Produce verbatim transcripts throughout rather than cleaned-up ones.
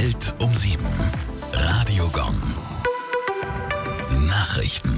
Welt um sieben. Radio Gong. Nachrichten.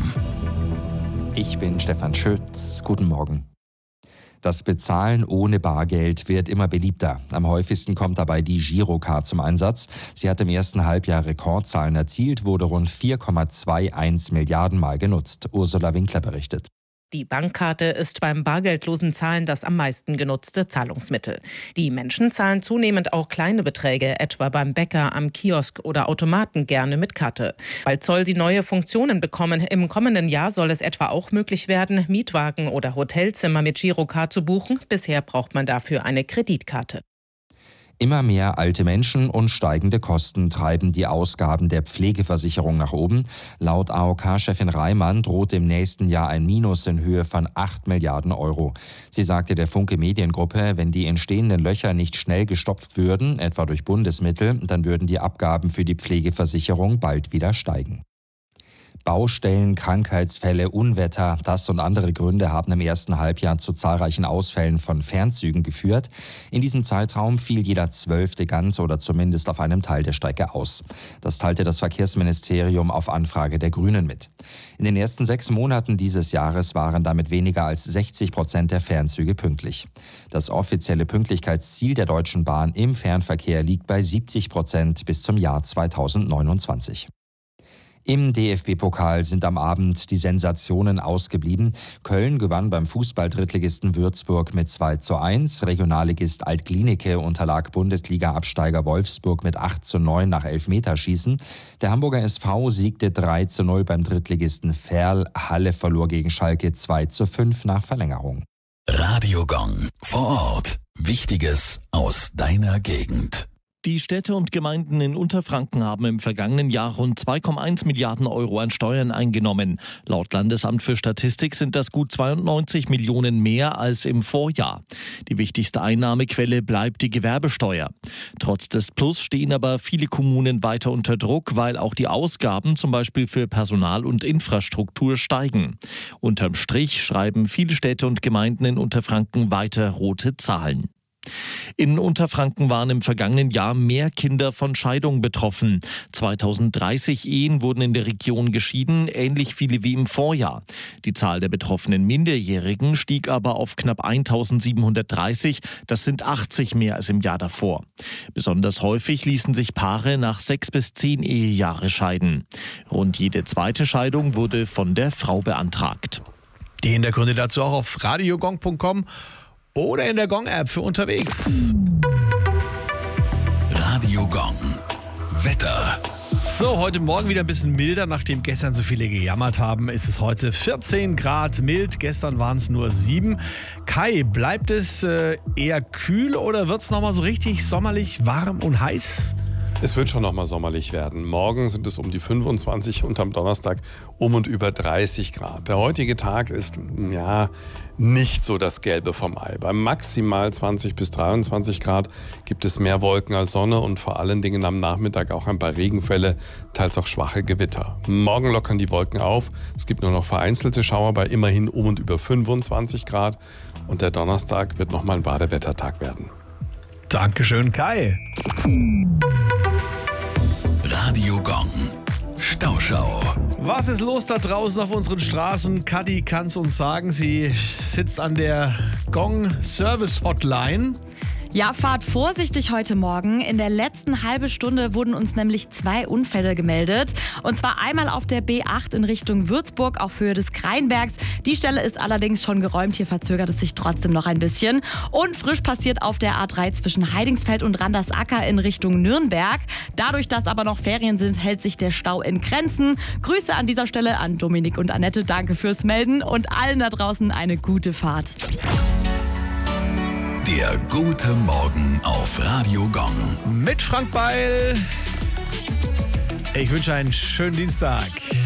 Ich bin Stefan Schütz. Guten Morgen. Das Bezahlen ohne Bargeld wird immer beliebter. Am häufigsten kommt dabei die Girocard zum Einsatz. Sie hat im ersten Halbjahr Rekordzahlen erzielt, wurde rund vier Komma einundzwanzig Milliarden Mal genutzt. Ursula Winkler berichtet. Die Bankkarte ist beim bargeldlosen Zahlen das am meisten genutzte Zahlungsmittel. Die Menschen zahlen zunehmend auch kleine Beträge, etwa beim Bäcker, am Kiosk oder Automaten gerne mit Karte. Bald soll sie neue Funktionen bekommen. Im kommenden Jahr soll es etwa auch möglich werden, Mietwagen oder Hotelzimmer mit Girocard zu buchen. Bisher braucht man dafür eine Kreditkarte. Immer mehr alte Menschen und steigende Kosten treiben die Ausgaben der Pflegeversicherung nach oben. Laut A O K-Chefin Reimann droht im nächsten Jahr ein Minus in Höhe von acht Milliarden Euro. Sie sagte der Funke Mediengruppe, wenn die entstehenden Löcher nicht schnell gestopft würden, etwa durch Bundesmittel, dann würden die Abgaben für die Pflegeversicherung bald wieder steigen. Baustellen, Krankheitsfälle, Unwetter, das und andere Gründe haben im ersten Halbjahr zu zahlreichen Ausfällen von Fernzügen geführt. In diesem Zeitraum fiel jeder Zwölfte ganz oder zumindest auf einem Teil der Strecke aus. Das teilte das Verkehrsministerium auf Anfrage der Grünen mit. In den ersten sechs Monaten dieses Jahres waren damit weniger als sechzig Prozent der Fernzüge pünktlich. Das offizielle Pünktlichkeitsziel der Deutschen Bahn im Fernverkehr liegt bei siebzig Prozent bis zum Jahr zweitausendneunundzwanzig. Im D F B-Pokal sind am Abend die Sensationen ausgeblieben. Köln gewann beim Fußball-Drittligisten Würzburg mit zwei zu eins. Regionalligist Alt-Glienicke unterlag Bundesliga-Absteiger Wolfsburg mit acht zu neun nach Elfmeterschießen. Der Hamburger S V siegte drei zu null beim Drittligisten Verl. Halle verlor gegen Schalke zwei zu fünf nach Verlängerung. Radio Gong. Vor Ort. Wichtiges aus deiner Gegend. Die Städte und Gemeinden in Unterfranken haben im vergangenen Jahr rund zwei Komma eins Milliarden Euro an Steuern eingenommen. Laut Landesamt für Statistik sind das gut zweiundneunzig Millionen mehr als im Vorjahr. Die wichtigste Einnahmequelle bleibt die Gewerbesteuer. Trotz des Plus stehen aber viele Kommunen weiter unter Druck, weil auch die Ausgaben zum Beispiel für Personal und Infrastruktur steigen. Unterm Strich schreiben viele Städte und Gemeinden in Unterfranken weiter rote Zahlen. In Unterfranken waren im vergangenen Jahr mehr Kinder von Scheidung betroffen. zweitausenddreißig Ehen wurden in der Region geschieden, ähnlich viele wie im Vorjahr. Die Zahl der betroffenen Minderjährigen stieg aber auf knapp eintausendsiebenhundertdreißig. Das sind achtzig mehr als im Jahr davor. Besonders häufig ließen sich Paare nach sechs bis zehn Ehejahre scheiden. Rund jede zweite Scheidung wurde von der Frau beantragt. Die Hintergründe dazu auch auf radiogong punkt com oder in der Gong-App für unterwegs. Radio Gong. Wetter. So, heute Morgen wieder ein bisschen milder. Nachdem gestern so viele gejammert haben, ist es heute vierzehn Grad mild. Gestern waren es nur sieben. Kai, bleibt es äh, eher kühl oder wird es nochmal so richtig sommerlich warm und heiß? Es wird schon nochmal sommerlich werden. Morgen sind es um die fünfundzwanzig und am Donnerstag um und über dreißig Grad. Der heutige Tag ist ja nicht so das Gelbe vom Ei. Bei maximal zwanzig bis dreiundzwanzig Grad gibt es mehr Wolken als Sonne und vor allen Dingen am Nachmittag auch ein paar Regenfälle, teils auch schwache Gewitter. Morgen lockern die Wolken auf. Es gibt nur noch vereinzelte Schauer bei immerhin um und über fünfundzwanzig Grad. Und der Donnerstag wird nochmal ein Badewettertag werden. Dankeschön, Kai. Radio Gong. Stauschau. Was ist los da draußen auf unseren Straßen? Kathi kann es uns sagen. Sie sitzt an der Gong Service Hotline. Ja, fahrt vorsichtig heute Morgen. In der letzten halben Stunde wurden uns nämlich zwei Unfälle gemeldet. Und zwar einmal auf der B acht in Richtung Würzburg auf Höhe des Kreinbergs. Die Stelle ist allerdings schon geräumt. Hier verzögert es sich trotzdem noch ein bisschen. Und frisch passiert auf der A drei zwischen Heidingsfeld und Randersacker in Richtung Nürnberg. Dadurch, dass aber noch Ferien sind, hält sich der Stau in Grenzen. Grüße an dieser Stelle an Dominik und Annette. Danke fürs Melden und allen da draußen eine gute Fahrt. Der gute Morgen auf Radio Gong. Mit Frank Beil. Ich wünsche einen schönen Dienstag.